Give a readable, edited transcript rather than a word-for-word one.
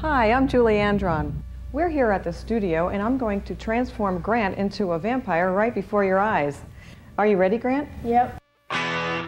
Hi, I'm Julie Andron. We're here at the studio and I'm going to transform Grant into a vampire right before your eyes. Are you ready, Grant? Yep.